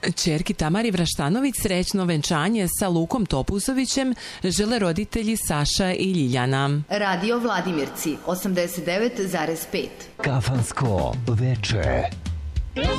Ćerki Tamari Vraštanović srećno venčanje sa Lukom Topuzovićem žele roditelji Saša i Ljiljana. Radio Vladimirci 89,5. Kafansko veče.